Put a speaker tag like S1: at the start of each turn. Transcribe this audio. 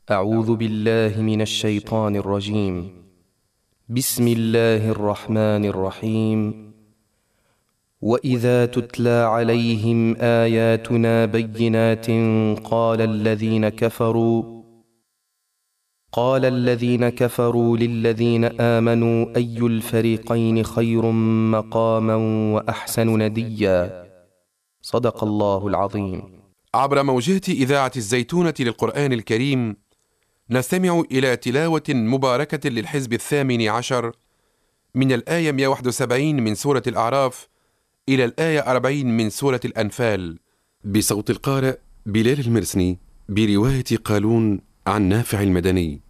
S1: أعوذ بالله من الشيطان الرجيم. بسم الله الرحمن الرحيم. وإذا تتلى عليهم آياتنا بينات قال الذين كفروا للذين آمنوا أي الفريقين خير مقاما وأحسن نديا. صدق الله العظيم.
S2: عبر موجات إذاعة الزيتونة للقرآن الكريم نستمع إلى تلاوة مباركة للحزب 18 من الآية 171 من سورة الأعراف إلى الآية 40 من سورة الأنفال، بصوت القارئ بلال المرسني، برواية قالون عن نافع المدني.